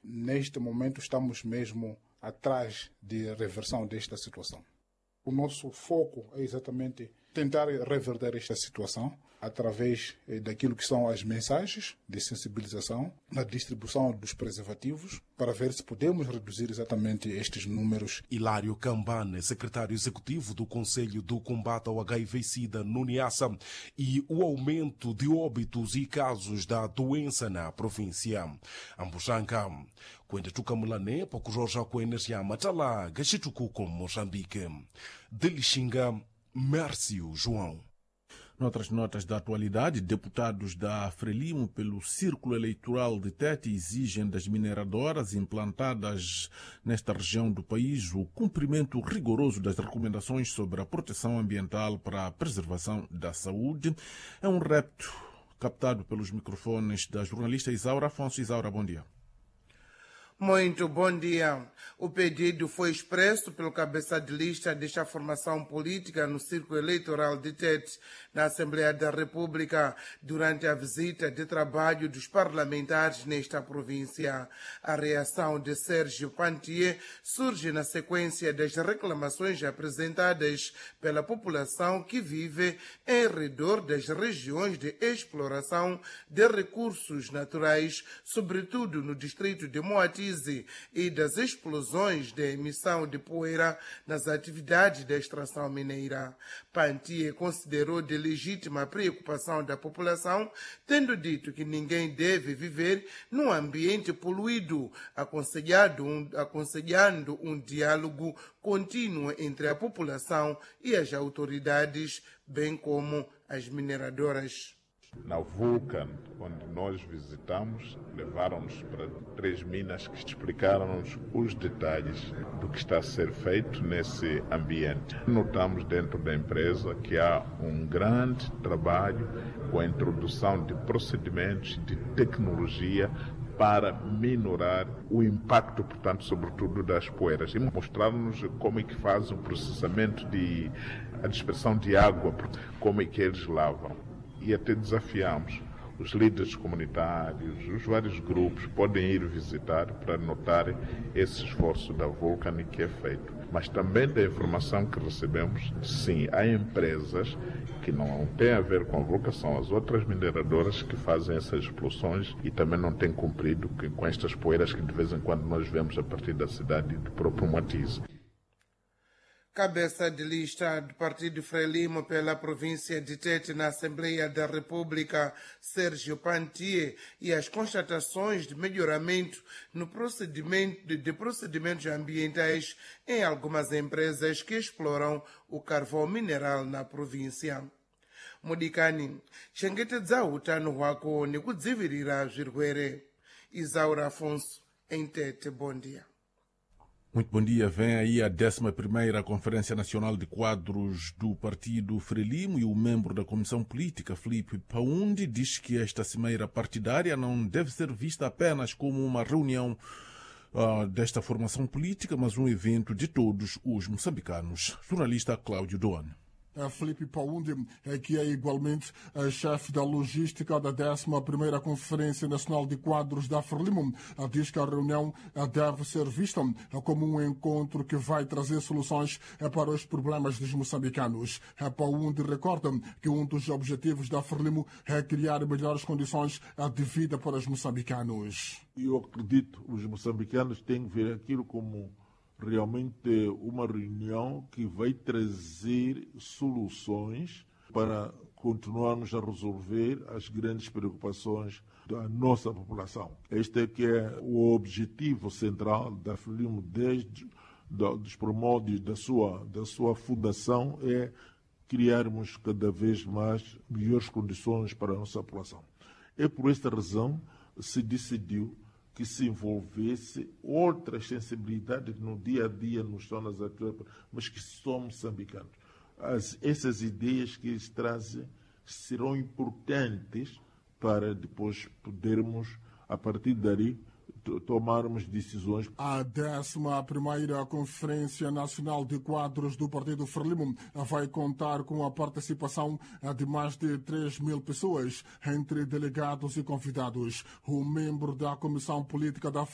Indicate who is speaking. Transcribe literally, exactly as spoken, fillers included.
Speaker 1: Neste momento estamos mesmo atrás de reversão desta situação. O nosso foco é exatamente tentar reverter esta situação através daquilo que são as mensagens de sensibilização, na distribuição dos preservativos, para ver se podemos reduzir exatamente estes números.
Speaker 2: Hilário Kambane, secretário executivo do Conselho do Combate ao H I V-Sida no Niassa, e o aumento de óbitos e casos da doença na província. Ambuxanca, quando tucamulane, pouco Jorge Coenergia Matala, Gachituku com Moçambique. De Lixinga, Mércio João.
Speaker 3: Noutras notas da atualidade, deputados da Frelimo pelo Círculo Eleitoral de Tete exigem das mineradoras implantadas nesta região do país o cumprimento rigoroso das recomendações sobre a proteção ambiental para a preservação da saúde. É um repto captado pelos microfones da jornalista Isaura Afonso. Isaura, bom dia.
Speaker 4: Muito bom dia. O pedido foi expresso pelo cabeça de lista desta formação política no Círculo Eleitoral de Tete, na Assembleia da República, durante a visita de trabalho dos parlamentares nesta província. A reação de Sérgio Pantier surge na sequência das reclamações apresentadas pela população que vive em redor das regiões de exploração de recursos naturais, sobretudo no distrito de Moati e das explosões de emissão de poeira nas atividades de extração mineira. Pantier considerou de legítima preocupação da população, tendo dito que ninguém deve viver num ambiente poluído, aconselhando um, aconselhando um diálogo contínuo entre a população e as autoridades, bem como as mineradoras.
Speaker 5: Na Vulcan, onde nós visitamos, levaram-nos para três minas que explicaram-nos os detalhes do que está a ser feito nesse ambiente. Notamos dentro da empresa que há um grande trabalho com a introdução de procedimentos de tecnologia para minorar o impacto, portanto, sobretudo das poeiras. E mostraram-nos como é que faz o processamento de a dispersão de água, como é que eles lavam. E até desafiamos os líderes comunitários, os vários grupos podem ir visitar para notar esse esforço da Vulcan que é feito. Mas também da informação que recebemos, sim, há empresas que não têm a ver com a Vulcan, são as outras mineradoras que fazem essas explorações e também não têm cumprido com estas poeiras que de vez em quando nós vemos a partir da cidade do próprio Matiz.
Speaker 4: Cabeça de lista do Partido Frelimo pela província de Tete na Assembleia da República, Sérgio Pantier, e as constatações de melhoramento no procedimento de procedimentos ambientais em algumas empresas que exploram o carvão mineral na província. Mudikani, chengetedza utano wako ni kudzivirira zvirwere. Isaura Afonso, em Tete, bom dia.
Speaker 3: Muito bom dia. Vem aí a décima primeira Conferência Nacional de Quadros do Partido Frelimo e o membro da Comissão Política, Filipe Paundi, diz que esta cimeira partidária não deve ser vista apenas como uma reunião uh, desta formação política, mas um evento de todos os moçambicanos. Jornalista Cláudio Doane.
Speaker 6: Filipe Paundi, que é igualmente chefe da logística da décima primeira Conferência Nacional de Quadros da Frelimo, diz que a reunião deve ser vista como um encontro que vai trazer soluções para os problemas dos moçambicanos. Paundi recorda que um dos objetivos da Frelimo é criar melhores condições de vida para os moçambicanos.
Speaker 7: Eu acredito que os moçambicanos têm que ver aquilo como realmente uma reunião que vai trazer soluções para continuarmos a resolver as grandes preocupações da nossa população. Este é que é o objetivo central da Frelimo desde os primórdios da sua, da sua fundação, é criarmos cada vez mais melhores condições para a nossa população. É por esta razão que se decidiu que se envolvesse outras sensibilidades no dia a dia, nos zonas atuais, mas que são moçambicanos. As, essas ideias que eles trazem serão importantes para depois podermos, a partir dali, tomarmos decisões.
Speaker 6: A décima primeira Conferência Nacional de Quadros do Partido Frelimo vai contar com a participação de mais de três mil pessoas, entre delegados e convidados. O membro da Comissão Política da